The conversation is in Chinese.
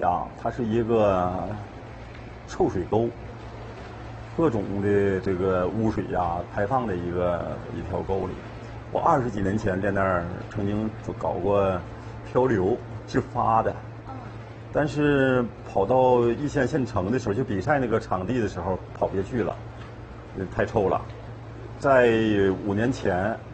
啊，它是一个臭水沟，各种的这个污水呀排放的一条沟里。我20几年前在那儿曾经搞过漂流自发的，但是跑到易县县城的时候，就比赛那个场地的时候跑不下去了，太臭了。在5年前